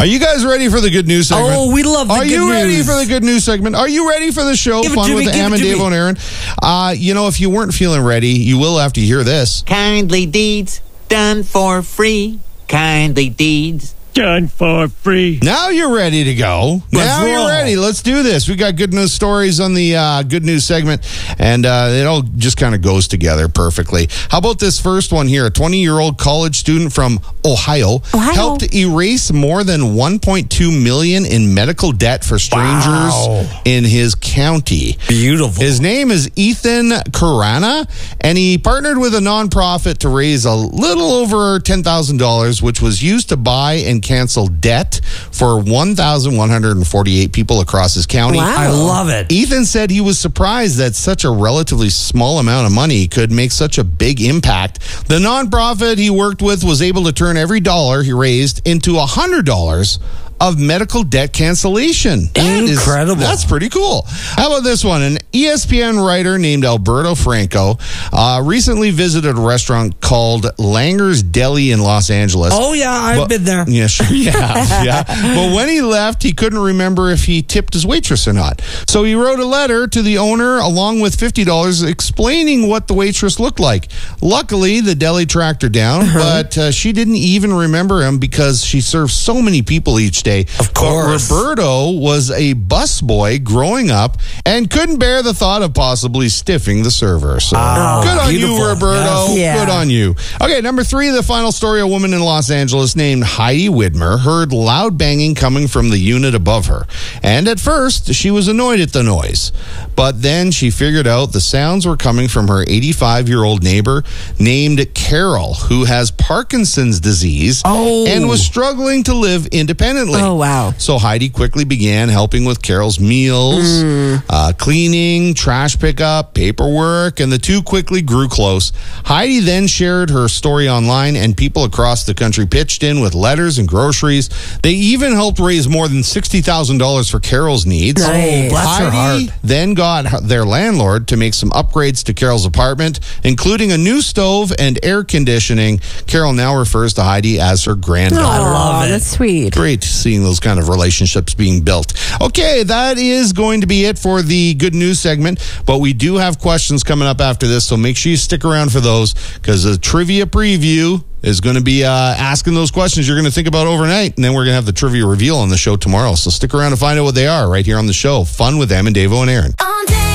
you guys ready for the good news segment? Oh, we love the good news. Are you ready for the good news segment? Are you ready for the show? Fun with Am and Dave and Aaron. If you weren't feeling ready, you will after you hear this. Kindly deeds done for free. Kindly deeds done for free. Now you're ready to go. Now you're ready. Let's do this. We got good news stories on the good news segment, and it all just kind of goes together perfectly. How about this first one here? A 20-year-old college student from Ohio helped erase more than $1.2 million in medical debt for strangers in his county. Beautiful. His name is Ethan Karana, and he partnered with a nonprofit to raise a little over $10,000, which was used to buy and cancel debt for 1,148 people across his county. Wow. I love it. Ethan said he was surprised that such a relatively small amount of money could make such a big impact. The nonprofit he worked with was able to turn every dollar he raised into $100 of medical debt cancellation. Incredible. That's pretty cool. How about this one? An ESPN writer named Alberto Franco recently visited a restaurant called Langer's Deli in Los Angeles. Oh, yeah, I've been there. Yeah, sure. Yeah. But when he left, he couldn't remember if he tipped his waitress or not. So he wrote a letter to the owner along with $50 explaining what the waitress looked like. Luckily, the deli tracked her down, but she didn't even remember him because she served so many people each day. Of course. But Roberto was a busboy growing up and couldn't bear the thought of possibly stiffing the server. So good on you, Roberto. Yes. Good on you. Okay, number 3, the final story. A woman in Los Angeles named Heidi Widmer heard loud banging coming from the unit above her. And at first, she was annoyed at the noise. But then she figured out the sounds were coming from her 85-year-old neighbor named Carol, who has Parkinson's disease and was struggling to live independently. Oh, wow. So Heidi quickly began helping with Carol's meals, cleaning, trash pickup, paperwork, and the two quickly grew close. Heidi then shared her story online, and people across the country pitched in with letters and groceries. They even helped raise more than $60,000 for Carol's needs. Nice. Bless her Heidi heart. then got their landlord to make some upgrades to Carol's apartment, including a new stove and air conditioning. Carol now refers to Heidi as her granddaughter. I love it. That's sweet. Great seeing those kind of relationships being built. Okay, that is going to be it for the good news segment, but we do have questions coming up after this, so make sure you stick around for those, because the trivia preview is going to be asking those questions you're going to think about overnight, and then we're going to have the trivia reveal on the show tomorrow, so stick around to find out what they are right here on the show. Fun with Am and Dave and Aaron.